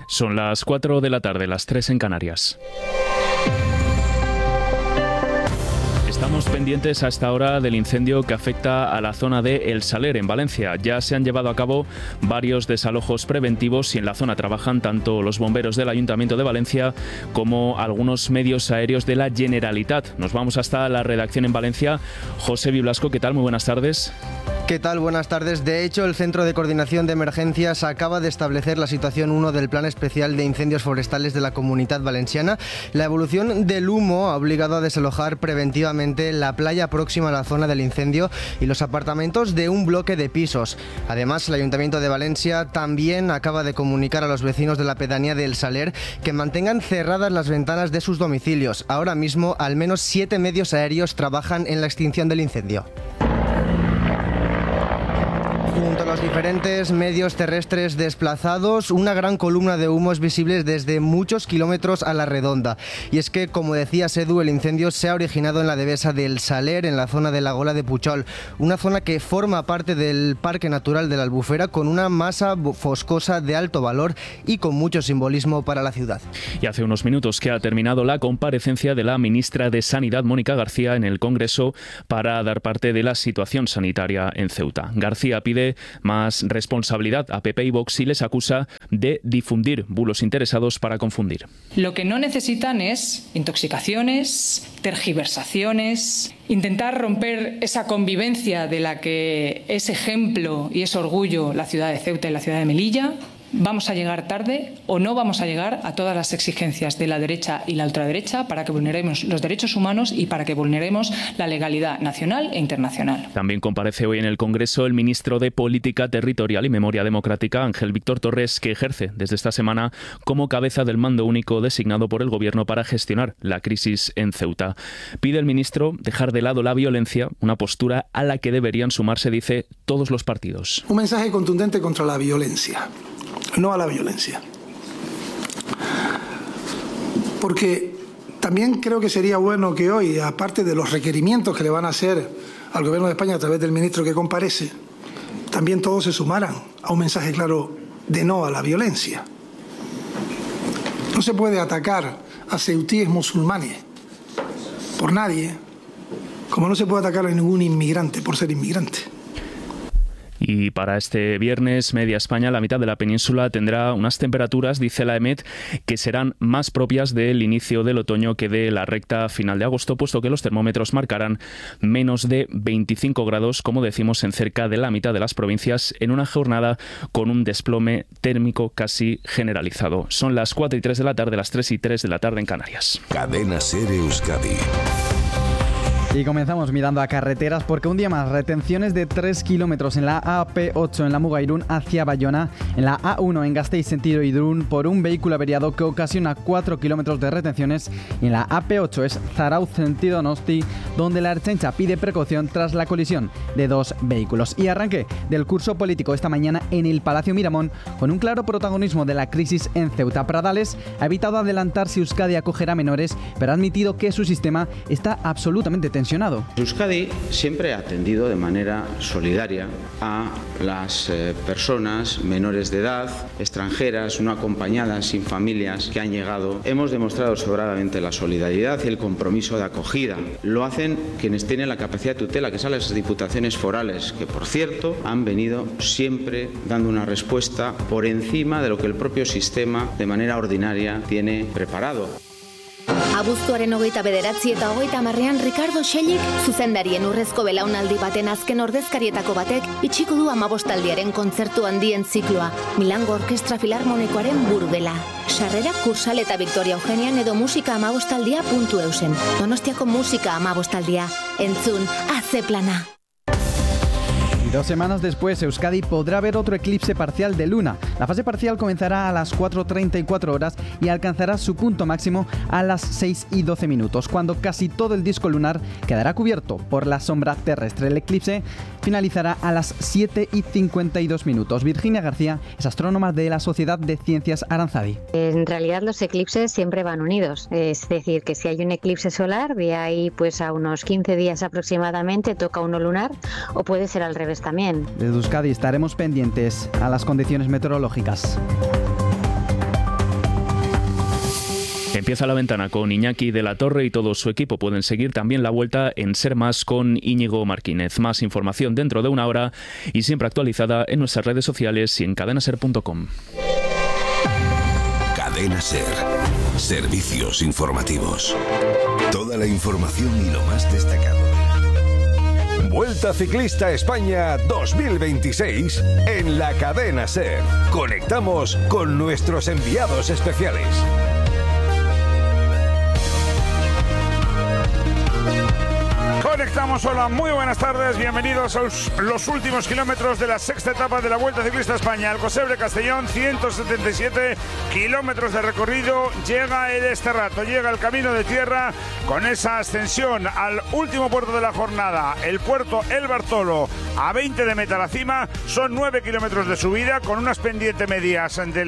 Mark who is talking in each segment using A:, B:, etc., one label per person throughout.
A: Son las 4 de la tarde, las 3 en Canarias. Estamos pendientes a esta hora del incendio que afecta a la zona de El Saler, en Valencia. Ya se han llevado a cabo varios desalojos preventivos y en la zona trabajan tanto los bomberos del Ayuntamiento de Valencia como algunos medios aéreos de la Generalitat. Nos vamos hasta la redacción en Valencia. José Blasco, ¿qué tal? Muy buenas tardes.
B: ¿Qué tal? Buenas tardes. De hecho, el Centro de Coordinación de Emergencias acaba de establecer la situación 1 del Plan Especial de Incendios Forestales de la Comunitat Valenciana. La evolución del humo ha obligado a desalojar preventivamente la playa próxima a la zona del incendio y los apartamentos de un bloque de pisos. Además, el Ayuntamiento de Valencia también acaba de comunicar a los vecinos de la pedanía de El Saler que mantengan cerradas las ventanas de sus domicilios. Ahora mismo, al menos 7 medios aéreos trabajan en la extinción del incendio. Junto a los diferentes medios terrestres desplazados, una gran columna de humo es visible desde muchos kilómetros a la redonda. Y es que, como decía Edu, el incendio se ha originado en la devesa del Saler, en la zona de la Gola de Puchol, una zona que forma parte del Parque Natural de la Albufera, con una masa foscosa de alto valor y con mucho simbolismo para la ciudad.
A: Y hace unos minutos que ha terminado la comparecencia de la ministra de Sanidad, Mónica García, en el Congreso para dar parte de la situación sanitaria en Ceuta. García pide más responsabilidad a PP y Vox y les acusa de difundir bulos interesados para confundir.
C: Lo que no necesitan es intoxicaciones, tergiversaciones, intentar romper esa convivencia de la que es ejemplo y es orgullo la ciudad de Ceuta y la ciudad de Melilla. Vamos a llegar tarde o no vamos a llegar a todas las exigencias de la derecha y la ultraderecha para que vulneremos los derechos humanos y para que vulneremos la legalidad nacional e internacional.
A: También comparece hoy en el Congreso el ministro de Política Territorial y Memoria Democrática, Ángel Víctor Torres, que ejerce desde esta semana como cabeza del mando único designado por el Gobierno para gestionar la crisis en Ceuta. Pide el ministro dejar de lado la violencia, una postura a la que deberían sumarse, dice, todos los partidos.
D: Un mensaje contundente contra la violencia. No a la violencia. Porque también creo que sería bueno que hoy, aparte de los requerimientos que le van a hacer al Gobierno de España a través del ministro que comparece, también todos se sumaran a un mensaje claro de no a la violencia. No se puede atacar a ceutíes musulmanes por nadie, como no se puede atacar a ningún inmigrante por ser inmigrante.
A: Y para este viernes, media España, la mitad de la península, tendrá unas temperaturas, dice la EMET, que serán más propias del inicio del otoño que de la recta final de agosto, puesto que los termómetros marcarán menos de 25 grados, como decimos, en cerca de la mitad de las provincias, en una jornada con un desplome térmico casi generalizado. Son las 4 y 3 de la tarde, las 3 y 3 de la tarde en Canarias.
E: Cadena SER Euskadi.
F: Y comenzamos mirando a carreteras porque un día más retenciones de 3 kilómetros en la AP8 en la Muga Irún hacia Bayona, en la A1 en Gasteiz sentido Irún por un vehículo averiado que ocasiona 4 kilómetros de retenciones, y en la AP8 es Zarautz sentido Donosti, donde la Ertzaintza pide precaución tras la colisión de 2 vehículos. Y arranque del curso político esta mañana en el Palacio Miramón con un claro protagonismo de la crisis en Ceuta. Pradales ha evitado adelantar si Euskadi acogerá menores, pero ha admitido que su sistema está absolutamente tensionado.
G: Euskadi siempre ha atendido de manera solidaria a las personas menores de edad, extranjeras, no acompañadas, sin familias, que han llegado. Hemos demostrado sobradamente la solidaridad y el compromiso de acogida. Lo hacen quienes tienen la capacidad de tutela, que son las diputaciones forales, que por cierto han venido siempre dando una respuesta por encima de lo que el propio sistema de manera ordinaria tiene preparado.
H: Abuztuaren 29 eta 30 Ricardo Xellik zuzendarien urrezko belaunaldi baten azken ordezkarietako batek itxiko du 15aldiaren kontzertu handien zikloa, Milango Orkestra Filarmonikoaren buru dela. Sarrera Kursal eta Victoria Eugenian edo musika 15aldia.eusen. Donostiako musika 15aldia. Entzun, hace plana.
F: 2 semanas después, Euskadi podrá ver otro eclipse parcial de luna. La fase parcial comenzará a las 4:34 horas y alcanzará su punto máximo a las 6:12 minutos, cuando casi todo el disco lunar quedará cubierto por la sombra terrestre. El eclipse finalizará a las 7:52 minutos. Virginia García es astrónoma de la Sociedad de Ciencias Aranzadi.
I: En realidad los eclipses siempre van unidos, es decir, que si hay un eclipse solar, de ahí pues a unos 15 días aproximadamente toca uno lunar, o puede ser al revés también.
F: Desde Euskadi estaremos pendientes a las condiciones meteorológicas.
A: Empieza la ventana con Iñaki de la Torre y todo su equipo. Pueden seguir también la vuelta en Ser Más con Íñigo Marquínez. Más información dentro de una hora y siempre actualizada en nuestras redes sociales y en cadenaser.com.
E: Cadena Ser. Servicios informativos. Toda la información y lo más destacado.
J: Vuelta Ciclista España 2026 en la Cadena Ser. Conectamos con nuestros enviados especiales.
K: Conectamos, hola, muy buenas tardes, bienvenidos a los últimos kilómetros de la sexta etapa de la Vuelta Ciclista España. Alcocebre-Castellón, 177 kilómetros de recorrido, llega este rato, llega el camino de tierra con esa ascensión al último puerto de la jornada, el puerto El Bartolo, a 20 de meta a la cima, son 9 kilómetros de subida con unas pendientes medias del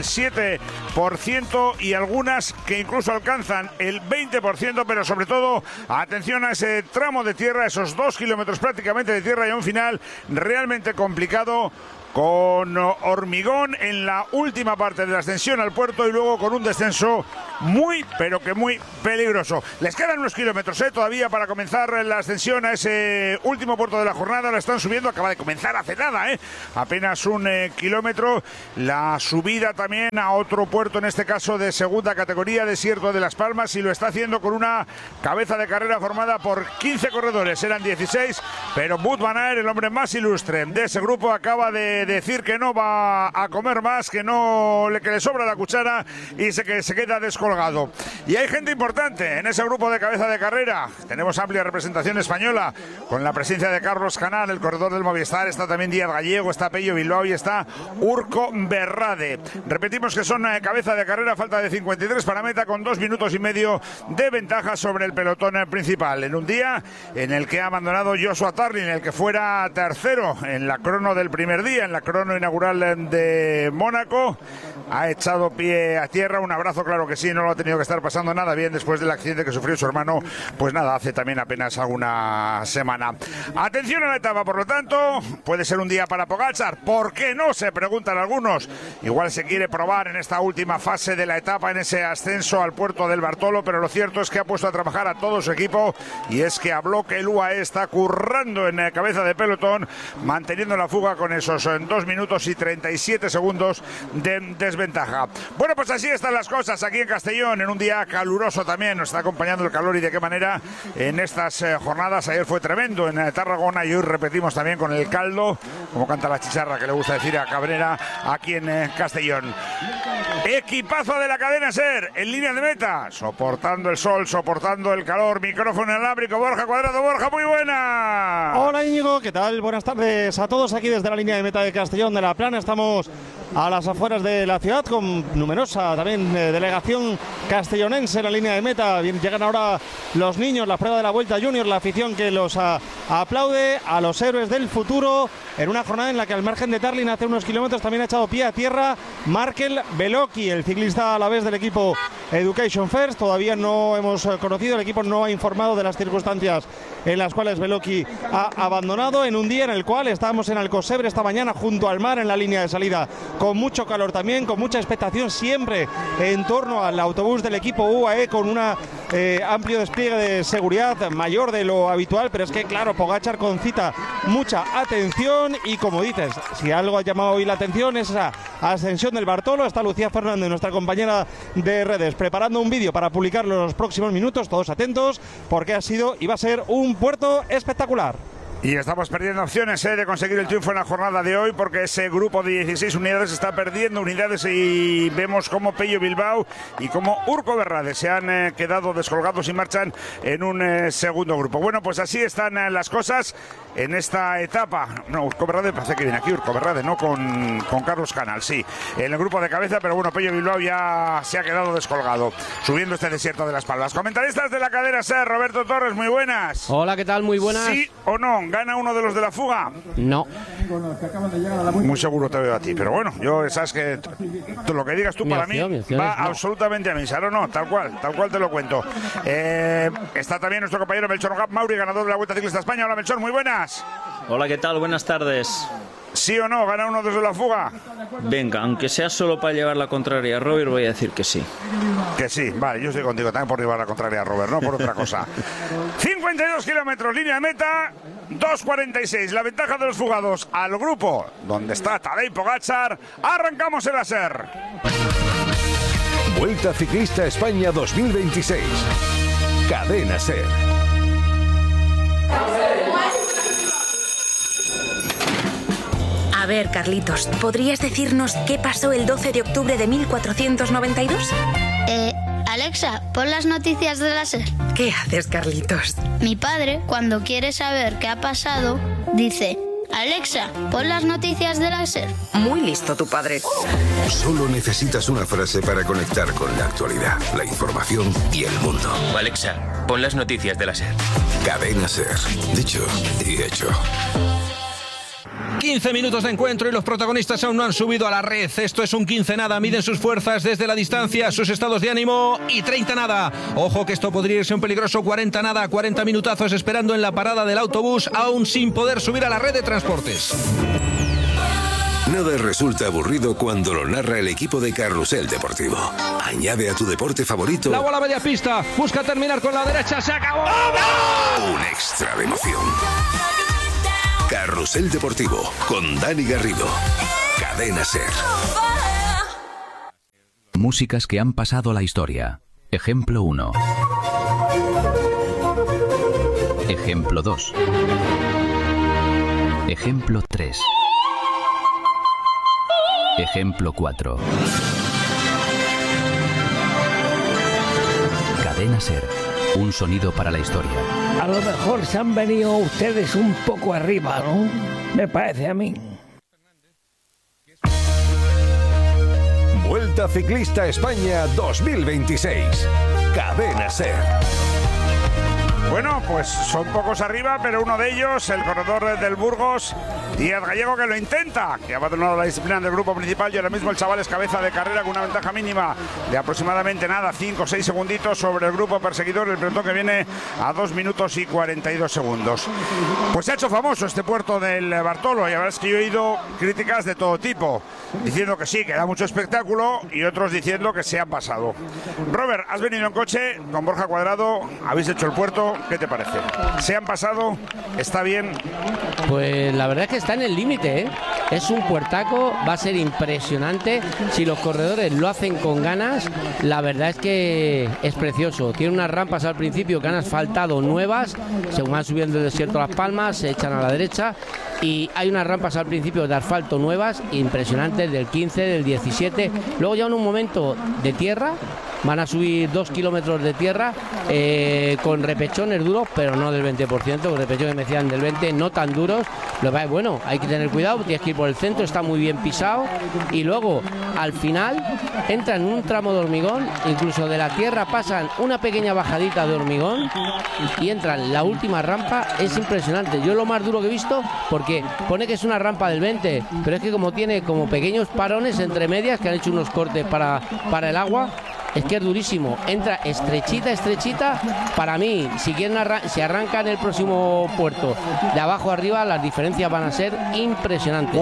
K: 7% y algunas que incluso alcanzan el 20%, pero sobre todo, atención a ese tramo de tierra, esos 2 kilómetros prácticamente de tierra y a un final realmente complicado, con hormigón en la última parte de la ascensión al puerto y luego con un descenso muy, pero que muy peligroso. Les quedan unos kilómetros todavía para comenzar la ascensión a ese último puerto de la jornada. La están subiendo, acaba de comenzar hace nada, apenas un kilómetro. La subida también a otro puerto, en este caso de segunda categoría, Desierto de Las Palmas, y lo está haciendo con una cabeza de carrera formada por 15 corredores. Eran 16, pero Wout van Aert, el hombre más ilustre de ese grupo, acaba de decir que no va a comer más, que le sobra la cuchara y que se queda descolgado. Y hay gente importante en ese grupo de cabeza de carrera. Tenemos amplia representación española con la presencia de Carlos Canal, el corredor del Movistar. Está también Díaz Gallego, está Pello Bilbao y está Urko Berrade. Repetimos que son cabeza de carrera, falta de 53 para meta, con 2 minutos y medio de ventaja sobre el pelotón principal. En un día en el que ha abandonado Joshua Tarling, el que fuera tercero en la crono del primer día, en la crono inaugural de Mónaco, ha echado pie a tierra. Un abrazo, claro que sí, no lo ha tenido que estar pasando nada bien después del accidente que sufrió su hermano, pues nada, hace también apenas alguna semana. Atención a la etapa, por lo tanto, puede ser un día para Pogačar. ¿Por qué no?, se preguntan algunos. Igual se quiere probar en esta última fase de la etapa, en ese ascenso al puerto del Bartolo, pero lo cierto es que ha puesto a trabajar a todo su equipo, y es que a bloque el UAE está currando en cabeza de pelotón, manteniendo la fuga con esos 2 minutos y 37 segundos de desventaja. Bueno, pues así están las cosas aquí en Castellón, en un día caluroso también. Nos está acompañando el calor, y de qué manera en estas jornadas. Ayer fue tremendo en Tarragona y hoy repetimos también con el caldo, como canta la chicharra que le gusta decir a Cabrera, aquí en Castellón. Equipazo de la Cadena Ser en línea de meta, soportando el sol, soportando el calor. Micrófono inalámbrico, Borja Cuadrado. Borja, muy buena.
L: Hola Íñigo, ¿qué tal? Buenas tardes a todos aquí desde la línea de meta de Castellón de la Plana. Estamos a las afueras de la ciudad con numerosa también delegación castellonense en la línea de meta. Llegan ahora los niños, la prueba de la Vuelta Junior, la afición que los aplaude a los héroes del futuro en una jornada en la que al margen de Tarling hace unos kilómetros también ha echado pie a tierra Markel Beloki, el ciclista a la vez del equipo Education First. Todavía no hemos conocido, el equipo no ha informado de las circunstancias en las cuales Beloki ha abandonado, en un día en el cual estábamos en Alcocebre esta mañana junto al mar en la línea de salida, con mucho calor también, con mucha expectación siempre en torno al autobús del equipo UAE, con un amplio despliegue de seguridad mayor de lo habitual, pero es que claro, Pogačar concita mucha atención y, como dices, si algo ha llamado hoy la atención es esa ascensión del Bartolo. Está Lucía Fernández, nuestra compañera de redes, preparando un vídeo para publicarlo en los próximos minutos, todos atentos, porque ha sido y va a ser un puerto espectacular.
K: Y estamos perdiendo opciones de conseguir el triunfo en la jornada de hoy, porque ese grupo de 16 unidades está perdiendo unidades, y vemos como Pello Bilbao y como Urko Berrade se han quedado descolgados y marchan en un segundo grupo. Bueno, pues así están las cosas en esta etapa. No, Urko Berrade parece que viene aquí, Urko Berrade, no con Carlos Canal, sí, en el grupo de cabeza, pero bueno, Pello Bilbao ya se ha quedado descolgado, subiendo este Desierto de Las Palmas. Comentaristas de la Cadena Ser, Roberto Torres, muy buenas.
M: Hola, ¿qué tal? Muy buenas.
K: ¿Sí o no? ¿Gana uno de los de la fuga?
M: No.
K: Muy seguro te veo a ti, pero bueno, yo sabes que lo que digas tú para mí va absolutamente a misa, no, tal cual te lo cuento. Está también nuestro compañero Melchor Mauri, ganador de la Vuelta Ciclista España. Hola Melchor, muy buenas.
N: Hola, ¿qué tal? Buenas tardes.
K: ¿Sí o no? ¿Gana uno desde la fuga?
M: Venga, aunque sea solo para llevar la contraria a Robert, voy a decir que sí.
K: Que sí, vale, yo estoy contigo también por llevar la contraria a Robert, no por otra cosa. 52 kilómetros, línea de meta, 2.46. La ventaja de los fugados al grupo, donde está Tadej Pogačar. Arrancamos el Aser.
J: Vuelta Ciclista España 2026. Cadena SER.
N: A ver, Carlitos, ¿podrías decirnos qué pasó el 12 de octubre de 1492?
O: Alexa, pon las noticias de la SER.
N: ¿Qué haces, Carlitos?
O: Mi padre, cuando quiere saber qué ha pasado, dice: Alexa, pon las noticias de la SER.
N: Muy listo tu padre.
E: Solo necesitas una frase para conectar con la actualidad, la información y el mundo.
P: Alexa, pon las noticias de la SER.
E: Cadena SER. Dicho y hecho.
Q: 15 minutos de encuentro y los protagonistas aún no han subido a la red. Esto es un 15 nada. Miden sus fuerzas desde la distancia, sus estados de ánimo, y 30 nada. Ojo que esto podría irse un peligroso 40 nada. 40 minutazos esperando en la parada del autobús, aún sin poder subir a la red de transportes.
E: Nada resulta aburrido cuando lo narra el equipo de Carrusel Deportivo. Añade a tu deporte favorito
Q: La bola media pista, busca terminar con la derecha, se acabó.
E: un extra de emoción. Carrusel Deportivo con Dani Garrido. Cadena SER.
R: Músicas que han pasado a la historia. Ejemplo 1. Ejemplo 2. Ejemplo 3. Ejemplo 4. Cadena SER. Un sonido para la historia.
S: A lo mejor se han venido ustedes un poco arriba, ¿no? Me parece a mí.
J: Vuelta Ciclista España 2026. Cadena SER.
K: Bueno, pues son pocos arriba, pero uno de ellos, el corredor del Burgos, Díaz Gallego, que lo intenta, que ha abandonado la disciplina del grupo principal y ahora mismo el chaval es cabeza de carrera con una ventaja mínima de aproximadamente 5 o 6 segunditos sobre el grupo perseguidor, el pelotón que viene a 2 minutos y 42 segundos. Pues se ha hecho famoso este puerto del Bartolo y la verdad es que yo he oído críticas de todo tipo, diciendo que sí, que da mucho espectáculo y otros diciendo que se han pasado. Robert, has venido en coche con Borja Cuadrado, habéis hecho el puerto. ¿Qué te parece? ¿Se han pasado? ¿Está bien?
T: Pues la verdad es que está en el límite, ¿eh? Es un puertaco, va a ser impresionante. Si los corredores lo hacen con ganas, la verdad es que es precioso. Tiene unas rampas al principio que han asfaltado nuevas, según van subiendo el desierto Las Palmas, se echan a la derecha. Y hay unas rampas al principio de asfalto nuevas, impresionantes, del 15, del 17. Luego ya en un momento de tierra, van a subir 2 kilómetros de tierra con repechones duros, pero no del 20%, con repechones me decían del 20%, no tan duros. Bueno, hay que tener cuidado, tienes que ir por el centro, está muy bien pisado. Y luego, al final, entran en un tramo de hormigón, incluso de la tierra pasan una pequeña bajadita de hormigón y entran la última rampa, es impresionante. Yo lo más duro que he visto, porque pone que es una rampa del 20, pero es que como tiene como pequeños parones entre medias que han hecho unos cortes para el agua, es que es durísimo, entra estrechita. Para mí, si arrancan el próximo puerto de abajo arriba, las diferencias van a ser impresionantes.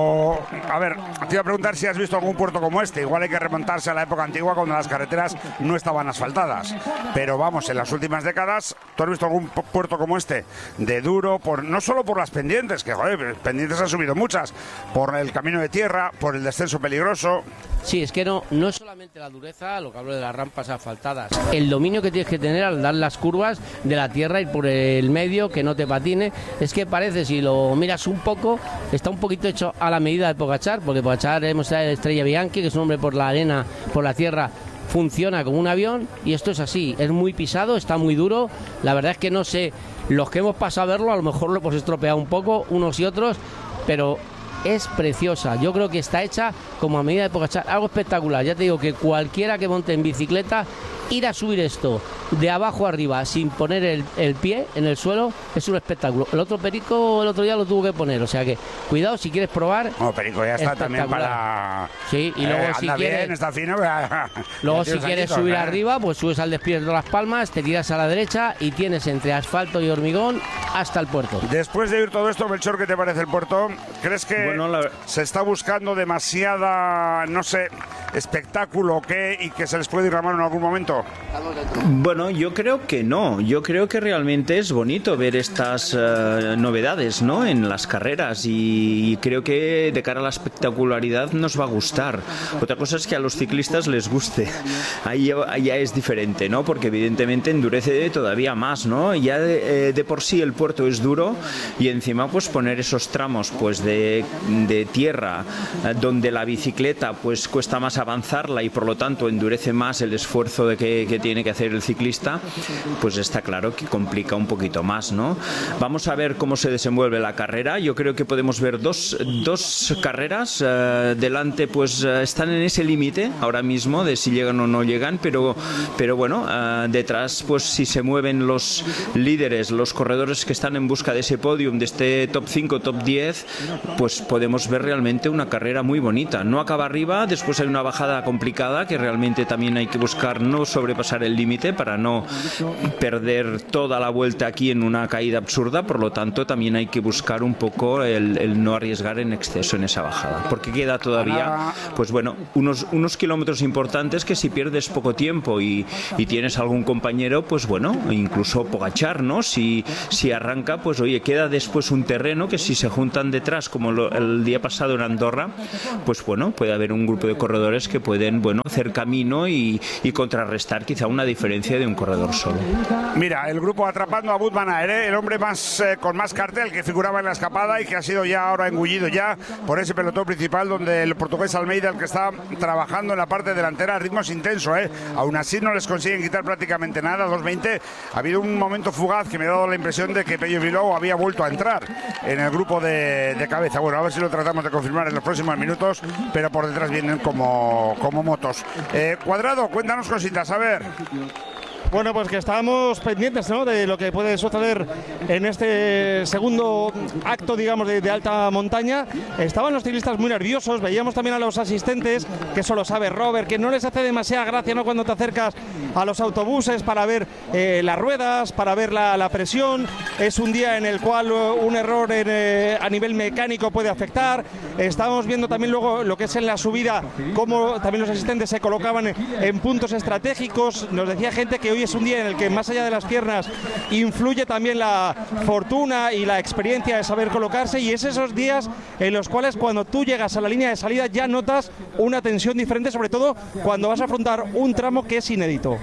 K: A ver, te iba a preguntar si has visto algún puerto como este. Igual hay que remontarse a la época antigua cuando las carreteras no estaban asfaltadas, pero vamos, en las últimas décadas, ¿tú has visto algún puerto como este? De duro, no solo por las pendientes, que joder, pendientes han subido muchas, por el camino de tierra, por el descenso peligroso.
T: Sí, es que no es solamente la dureza, lo que hablo de las rampas asfaltadas, el dominio que tienes que tener al dar las curvas de la tierra, ir por el medio, que no te patine. Es que parece, si lo miras un poco, está un poquito hecho a la medida de Pogačar, porque Pogačar hemos traído Estrella Bianchi, que es un hombre por la arena, por la tierra, funciona como un avión, y esto es así, es muy pisado, está muy duro. La verdad es que no sé, los que hemos pasado a verlo, a lo mejor lo hemos estropeado un poco, unos y otros, pero es preciosa. Yo creo que está hecha como a medida de Pogačar, algo espectacular. Ya te digo que cualquiera que monte en bicicleta ir a subir esto de abajo arriba sin poner el pie en el suelo es un espectáculo. El otro Perico el otro día lo tuvo que poner, o sea que cuidado si quieres probar.
K: No, Perico ya está también para...
T: Sí, y luego si quieres...
K: Bien, está fino,
T: luego si quieres subir arriba, pues subes al Despies de Las Palmas, te tiras a la derecha y tienes entre asfalto y hormigón hasta el puerto.
K: Después de oír todo esto, Melchor, ¿qué te parece el puerto? ¿Crees que se está buscando demasiada, no sé, espectáculo y que se les puede ir la mano en algún momento?
M: Bueno, yo creo que no. Yo creo que realmente es bonito ver estas novedades, ¿no?, en las carreras, y creo que de cara a la espectacularidad nos va a gustar. Otra cosa es que a los ciclistas les guste. Ahí ya es diferente, ¿no?, porque evidentemente endurece todavía más, ¿no? Ya de por sí el puerto es duro y encima pues poner esos tramos pues de tierra donde la bicicleta pues cuesta más avanzarla y por lo tanto endurece más el esfuerzo que tiene que hacer el ciclista, pues está claro que complica un poquito más, ¿no? Vamos a ver cómo se desenvuelve la carrera. Yo creo que podemos ver dos carreras. Delante pues están en ese límite ahora mismo de si llegan o no llegan, pero bueno, detrás pues si se mueven los líderes, los corredores que están en busca de ese podium, de este top 5, top 10, pues podemos ver realmente una carrera muy bonita. No acaba arriba, después hay una bajada complicada que realmente también hay que buscar no sobrepasar el límite para no perder toda la vuelta aquí en una caída absurda. Por lo tanto también hay que buscar un poco el no arriesgar en exceso en esa bajada, porque queda todavía pues bueno, unos kilómetros importantes que si pierdes poco tiempo y tienes algún compañero, pues bueno, incluso Pogačar, ¿no? Si arranca, pues oye, queda después un terreno que si se juntan detrás como el día pasado en Andorra, pues bueno, puede haber un grupo de corredores que pueden, bueno, hacer camino y contrarrestar quizá una diferencia de un corredor solo.
K: Mira, el grupo atrapando a Wout van Aert, el hombre con más cartel que figuraba en la escapada y que ha sido ya ahora engullido ya por ese pelotón principal, donde el portugués Almeida, el que está trabajando en la parte delantera a ritmos intensos, aún así no les consiguen quitar prácticamente nada. 2:20, ha habido un momento fugaz que me ha dado la impresión de que Pello Bilbao había vuelto a entrar en el grupo de cabeza. Bueno, a ver si lo tratamos de confirmar en los próximos minutos, pero por detrás vienen como motos. Cuadrado, cuéntanos cositas, a ver.
L: Bueno, pues que estábamos pendientes, ¿no?, de lo que puede suceder en este segundo acto, digamos, de alta montaña. Estaban los ciclistas muy nerviosos, veíamos también a los asistentes, que eso lo sabe Robert, que no les hace demasiada gracia, ¿no?, cuando te acercas a los autobuses para ver las ruedas, para ver la presión. Es un día en el cual un error a nivel mecánico puede afectar. Estábamos viendo también luego lo que es en la subida, cómo también los asistentes se colocaban en puntos estratégicos. Nos decía gente que hoy es un día en el que más allá de las piernas influye también la fortuna y la experiencia de saber colocarse, y es esos días en los cuales cuando tú llegas a la línea de salida ya notas una tensión diferente, sobre todo cuando vas a afrontar un tramo que es inédito.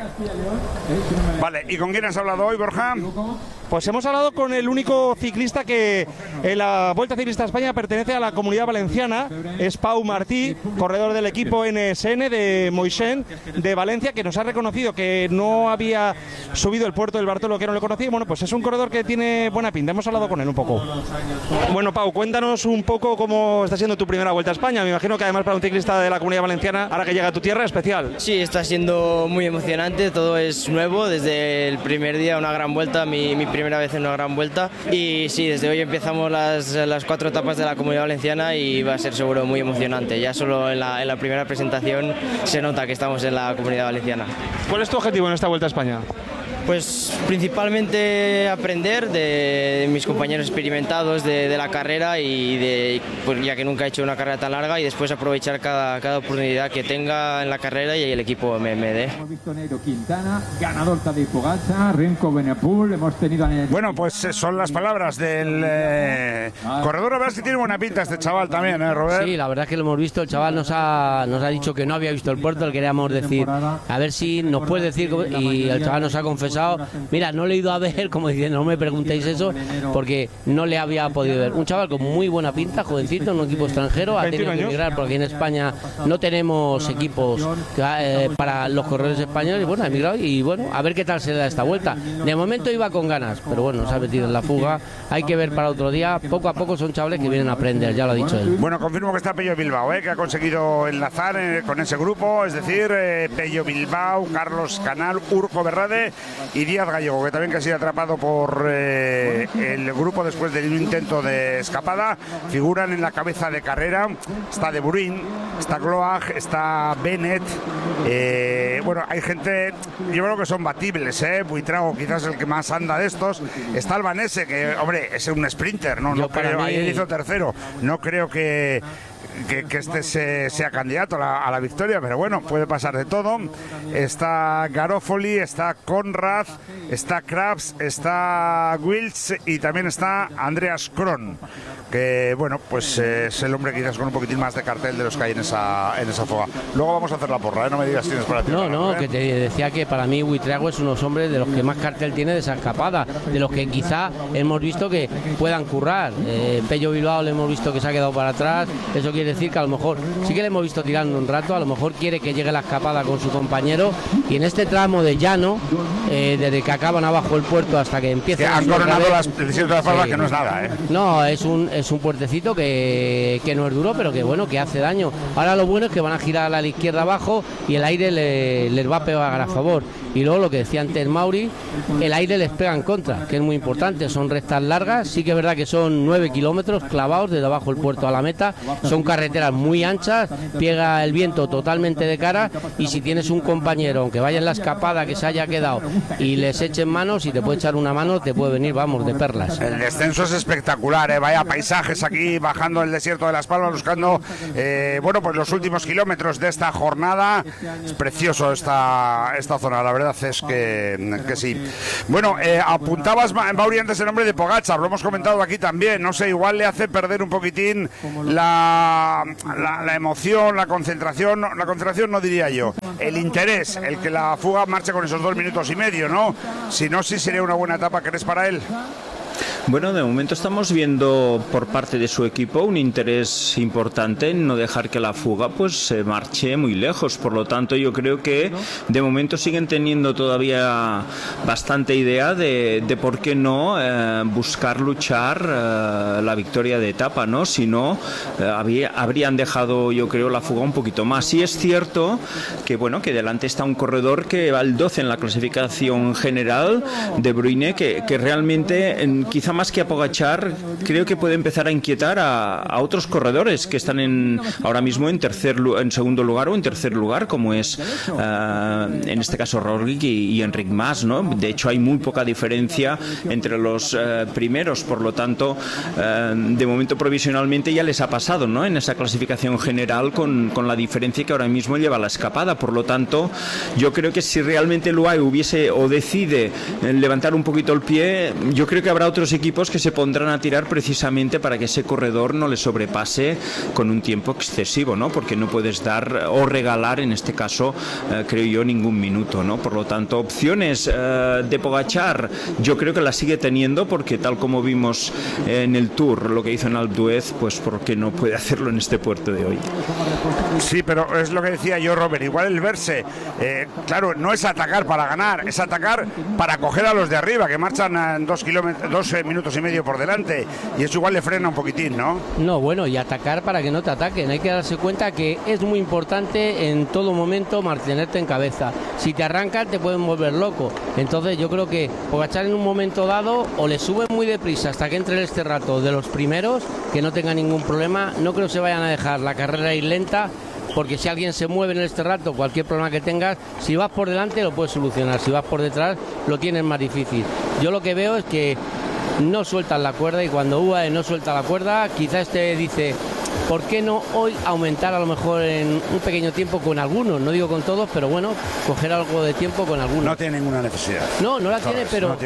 K: Vale, ¿y con quién has hablado hoy, Borja?
L: Pues hemos hablado con el único ciclista que en la Vuelta Ciclista a España pertenece a la Comunidad Valenciana, es Pau Martí, corredor del equipo NSN de Moixent de Valencia, que nos ha reconocido que no había subido el puerto del Bartolo, que no lo conocía. Bueno, pues es un corredor que tiene buena pinta, hemos hablado con él un poco. Bueno, Pau, cuéntanos un poco cómo está siendo tu primera Vuelta a España. Me imagino que además para un ciclista de la Comunidad Valenciana, ahora que llega a tu tierra, especial.
U: Sí, está siendo muy emocionante, todo es nuevo, desde el primer día una gran vuelta, mi primera vez en una gran vuelta, y sí, desde hoy empezamos las 4 etapas de la Comunidad Valenciana y va a ser seguro muy emocionante. Ya solo en la primera presentación se nota que estamos en la Comunidad Valenciana.
L: ¿Cuál es tu objetivo en esta Vuelta a España?
U: Pues principalmente aprender de mis compañeros experimentados de la carrera y pues ya que nunca he hecho una carrera tan larga, y después aprovechar cada oportunidad que tenga en la carrera y el equipo me dé.
V: Hemos visto Nairo Quintana, ganador Tadej Pogačar, Remco Evenepoel, hemos tenido...
K: Bueno, pues son las palabras del corredor. La verdad es que tiene buena pinta este chaval también, Robert.
T: Sí, la verdad es que lo hemos visto. El chaval nos ha dicho que no había visto el puerto, le queríamos decir, a ver si nos puedes decir, y el chaval nos ha confesado confesado, mira, no le he ido a ver, como diciendo, no me preguntéis eso, porque no le había podido ver. Un chaval con muy buena pinta, jovencito, en un equipo extranjero, ha tenido que emigrar porque en España no tenemos equipos para los corredores españoles, y bueno, ha emigrado y bueno, a ver qué tal se da esta vuelta. De momento iba con ganas, pero bueno, se ha metido en la fuga, hay que ver para otro día, poco a poco son chavales que vienen a aprender, ya lo ha dicho él.
K: Bueno, confirmo que está Pello Bilbao, que ha conseguido enlazar con ese grupo, es decir, Pello Bilbao, Carlos Canal, Urco Berrade y Díaz Gallego, que también que ha sido atrapado por el grupo después del intento de escapada. Figuran en la cabeza de carrera, está De Burin, está Gloag, está Bennett, bueno, hay gente, yo creo que son batibles, Buitrago quizás el que más anda de estos, está Albanese, que hombre, es un sprinter, no creo, ayer hizo tercero, no creo que este sea candidato a la victoria, pero bueno, puede pasar de todo. Está Garofoli, está Conrad, está Krabs, está Wills y también está Andreas Kron, que bueno, pues es el hombre quizás con un poquitín más de cartel de los que hay en esa fuga. Luego vamos a hacer la porra, no me digas si tienes para ti.
T: No, que te decía que para mí Buitrago es unos hombres de los que más cartel tiene de esa escapada, de los que quizá hemos visto que puedan currar. Pello Bilbao le hemos visto que se ha quedado para atrás, eso quiere decir que a lo mejor sí que le hemos visto tirando un rato, a lo mejor quiere que llegue la escapada con su compañero, y en este tramo de llano, desde que acaban abajo el puerto hasta que empieza...
K: Han coronado el desierto de las Palmas, que no es nada,
T: No, es un puertecito que no es duro, pero que bueno, que hace daño. Ahora lo bueno es que van a girar a la izquierda abajo y el aire les va a pegar a favor. Y luego lo que decía antes Mauri, el aire les pega en contra, que es muy importante. Son rectas largas, sí que es verdad que son 9 kilómetros clavados desde abajo el puerto a la meta, son carreteras muy anchas, pega el viento totalmente de cara, y si tienes un compañero, aunque vaya en la escapada que se haya quedado y les echen manos, y te puede echar una mano, te puede venir, vamos, de perlas.
K: El descenso es espectacular, vaya paisajes aquí bajando el desierto de Las Palmas, buscando bueno, pues los últimos kilómetros de esta jornada. Es precioso esta zona, la verdad es que sí. Bueno, apuntabas, Mauri, antes el nombre de Pogačar, lo hemos comentado aquí también, no sé, igual le hace perder un poquitín la emoción, la concentración no diría yo, el interés, el que la fuga marche con esos 2 minutos y medio, ¿no? Si no, sí sería una buena etapa, ¿crees, para él?
M: Bueno, de momento estamos viendo por parte de su equipo un interés importante en no dejar que la fuga pues se marche muy lejos. Por lo tanto, yo creo que de momento siguen teniendo todavía bastante idea de por qué no buscar luchar la victoria de etapa, ¿no? Si no, habrían dejado, yo creo, la fuga un poquito más. Sí es cierto que bueno, que delante está un corredor que va al 12 en la clasificación general, De Bruyne, que realmente quizá más que a Pogačar, creo que puede empezar a inquietar a otros corredores que están ahora mismo en segundo lugar o en tercer lugar, como es en este caso Roglic y Enric Mas, ¿no? De hecho hay muy poca diferencia entre los primeros, por lo tanto de momento provisionalmente ya les ha pasado, ¿no? En esa clasificación general con la diferencia que ahora mismo lleva la escapada. Por lo tanto, yo creo que si realmente el UAE hubiese o decide levantar un poquito el pie, yo creo que habrá otros equipos que se pondrán a tirar precisamente para que ese corredor no le sobrepase con un tiempo excesivo, ¿no? Porque no puedes dar o regalar, en este caso, creo yo, ningún minuto, ¿no? Por lo tanto, opciones de Pogačar, yo creo que las sigue teniendo, porque tal como vimos en el Tour, lo que hizo en Alpe d'Huez, pues ¿por qué no puede hacerlo en este puerto de hoy?
K: Sí, pero es lo que decía yo, Robert, igual el verse, claro, no es atacar para ganar, es atacar para coger a los de arriba, que marchan 2 minutos y medio por delante, y eso igual le frena un poquitín, ¿no?
T: No, bueno, y atacar para que no te ataquen. Hay que darse cuenta que es muy importante en todo momento mantenerte en cabeza. Si te arrancan te pueden volver loco. Entonces yo creo que Pogačar en un momento dado o le suben muy deprisa hasta que entre este rato de los primeros, que no tenga ningún problema. No creo que se vayan a dejar la carrera ir lenta, porque si alguien se mueve en este rato, cualquier problema que tengas, si vas por delante lo puedes solucionar, si vas por detrás lo tienes más difícil. Yo lo que veo es que no sueltan la cuerda, y cuando UAE no suelta la cuerda, quizás dice, ¿por qué no hoy aumentar a lo mejor en un pequeño tiempo con algunos? No digo con todos, pero bueno, coger algo de tiempo con algunos.
K: No tiene ninguna necesidad.
T: No la tiene, pero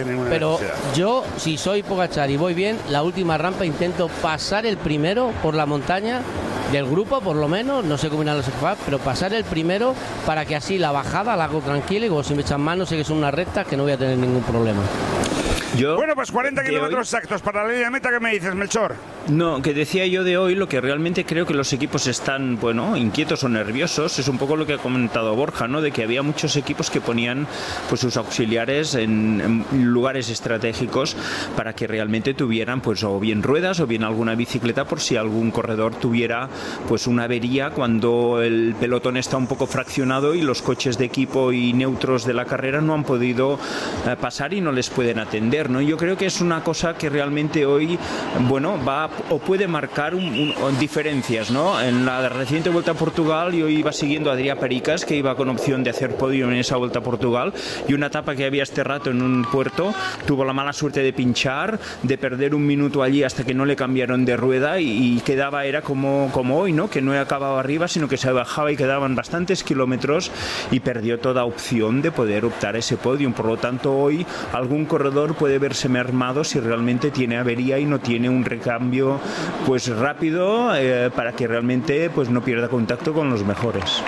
T: yo, si soy Pogačar y voy bien, la última rampa intento pasar el primero por la montaña del grupo, por lo menos, no sé cómo irán los equipos, pero pasar el primero para que así la bajada la hago tranquila y como si me echan mano, sé que son unas rectas que no voy a tener ningún problema.
K: Bueno, pues 40 kilómetros exactos para la línea de meta. ¿Qué me dices, Melchor?
M: No, que decía yo de hoy, lo que realmente creo que los equipos están, bueno, inquietos o nerviosos, es un poco lo que ha comentado Borja, ¿no? De que había muchos equipos que ponían pues sus auxiliares en lugares estratégicos para que realmente tuvieran pues o bien ruedas o bien alguna bicicleta por si algún corredor tuviera pues una avería cuando el pelotón está un poco fraccionado y los coches de equipo y neutros de la carrera no han podido pasar y no les pueden atender, ¿no? Yo creo que es una cosa que realmente hoy, bueno, va o puede marcar diferencias, ¿no? En la reciente Vuelta a Portugal yo iba siguiendo a Adrià Pericas, que iba con opción de hacer podio en esa Vuelta a Portugal, y una etapa que había este rato en un puerto tuvo la mala suerte de pinchar, de perder un minuto allí hasta que no le cambiaron de rueda y quedaba, era como hoy, ¿no? Que no acababa arriba, sino que se bajaba y quedaban bastantes kilómetros y perdió toda opción de poder optar a ese podio. Por lo tanto, hoy algún corredor puede verse mermado si realmente tiene avería y no tiene un recambio pues rápido para que realmente pues no pierda contacto con los mejores.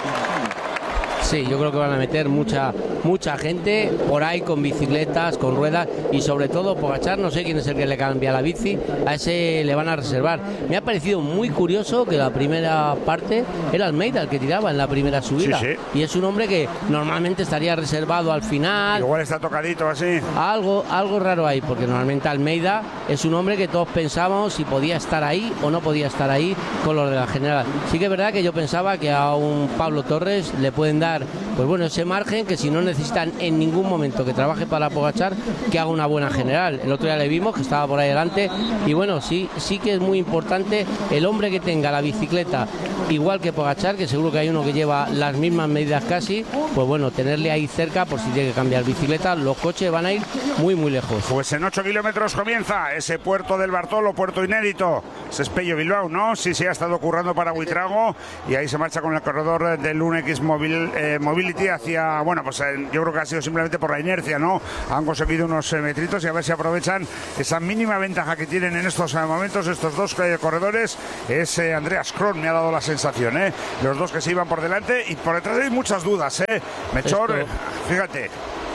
T: Sí, yo creo que van a meter mucha gente por ahí con bicicletas, con ruedas y sobre todo Pogačar, no sé quién es el que le cambia la bici, a ese le van a reservar. Me ha parecido muy curioso que la primera parte era Almeida el que tiraba en la primera subida.
K: Sí.
T: Y es un hombre que normalmente estaría reservado al final.
K: Igual está tocadito así.
T: Algo raro ahí, porque normalmente Almeida es un hombre que todos pensamos si podía estar ahí o no podía estar ahí con los de la general. Sí que es verdad que yo pensaba que a un Pablo Torres le pueden dar pues bueno, ese margen que si no necesitan en ningún momento que trabaje para Pogačar, que haga una buena general. El otro día le vimos que estaba por ahí delante y bueno, sí que es muy importante el hombre que tenga la bicicleta igual que Pogačar, que seguro que hay uno que lleva las mismas medidas casi, pues bueno, tenerle ahí cerca por si tiene que cambiar bicicleta. Los coches van a ir muy lejos.
K: Pues en 8 kilómetros comienza ese puerto del Bartolo, puerto inédito. Ese es Pello Bilbao, ¿no? Sí, ha estado currando para Buitrago y ahí se marcha con el corredor del UNX Mobility hacia, bueno, pues yo creo que ha sido simplemente por la inercia, ¿no? Han conseguido unos metritos y a ver si aprovechan esa mínima ventaja que tienen en estos momentos estos dos corredores. Es Andreas Kron, me ha dado la sensación, ¿eh? Los dos que se iban por delante y por detrás hay muchas dudas, ¿eh? Melchor, fíjate.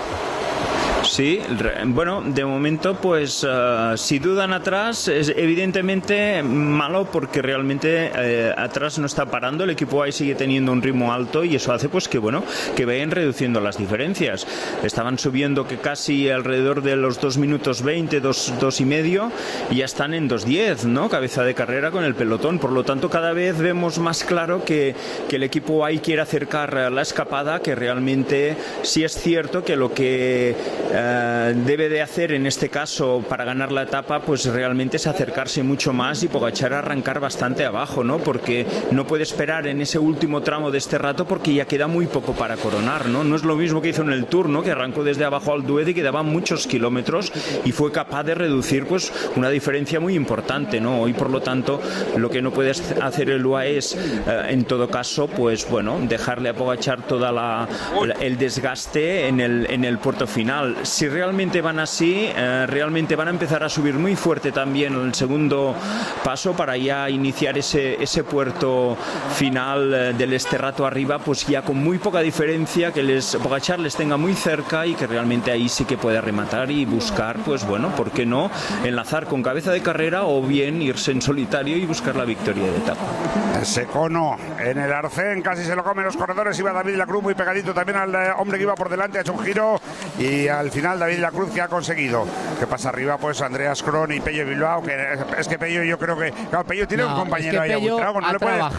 M: Sí, bueno, de momento pues si dudan atrás es evidentemente malo porque realmente atrás no está parando, el equipo ahí sigue teniendo un ritmo alto y eso hace pues que bueno, que vayan reduciendo las diferencias. Estaban subiendo que casi alrededor de los 2 minutos 20, 2 y medio y ya están en 2:10, ¿no? Cabeza de carrera con el pelotón, por lo tanto cada vez vemos más claro que el equipo ahí quiere acercar la escapada, que realmente sí es cierto que lo que debe de hacer en este caso para ganar la etapa pues realmente es acercarse mucho más y Pogačar arrancar bastante abajo, ¿no? Porque no puede esperar en ese último tramo de este rato porque ya queda muy poco para coronar, ¿no? No es lo mismo que hizo en el Tour, ¿no? Que arrancó desde abajo al Duet y quedaban muchos kilómetros y fue capaz de reducir pues una diferencia muy importante, ¿no? Hoy por lo tanto lo que no puede hacer el UAE es en todo caso pues bueno, dejarle a Pogačar toda el desgaste en el puerto final. Si realmente van así, realmente van a empezar a subir muy fuerte también el segundo paso para ya iniciar ese puerto final del Esterrato arriba, pues ya con muy poca diferencia, que Pogačar les tenga muy cerca y que realmente ahí sí que pueda rematar y buscar, pues bueno, ¿por qué no? Enlazar con cabeza de carrera o bien irse en solitario y buscar la victoria de etapa.
K: Ese cono en el arcén casi se lo comen los corredores, iba David Lacruz muy pegadito también al hombre que iba por delante, ha hecho un giro y al final David Lacruz que ha conseguido. ¿Qué pasa arriba? Pues Andreas Kron y Pello Bilbao, que es que Pello yo creo que claro, Pello tiene un compañero ahí a Buitrago, no le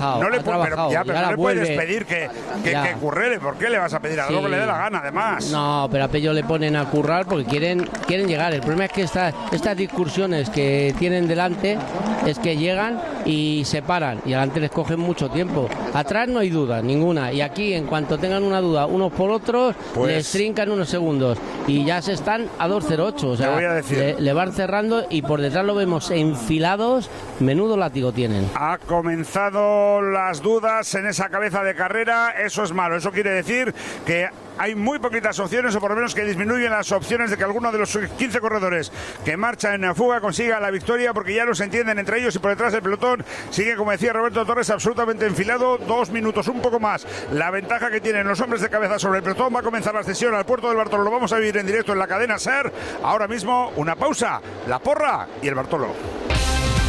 K: puedes pedir que currere, ¿por qué le vas a pedir algo que le dé la gana además?
T: No, pero a Pello le ponen a currar porque quieren llegar. El problema es que estas discursiones que tienen delante es que llegan y se paran y adelante les cogen mucho tiempo. Atrás no hay duda ninguna y aquí en cuanto tengan una duda unos por otros pues les trincan unos segundos y ya se están a 2:08, o sea, le van cerrando y por detrás lo vemos enfilados, menudo látigo tienen.
K: Ha comenzado las dudas en esa cabeza de carrera, eso es malo, eso quiere decir que hay muy poquitas opciones, o por lo menos que disminuyen las opciones de que alguno de los 15 corredores que marchan en fuga consiga la victoria, porque ya no se entienden entre ellos y por detrás del pelotón sigue, como decía Roberto Torres, absolutamente enfilado. 2 minutos, un poco más, la ventaja que tienen los hombres de cabeza sobre el pelotón. Va a comenzar la sesión al puerto del Bartolo, lo vamos a vivir en directo en la cadena SER. Ahora mismo una pausa, la porra y el Bartolo.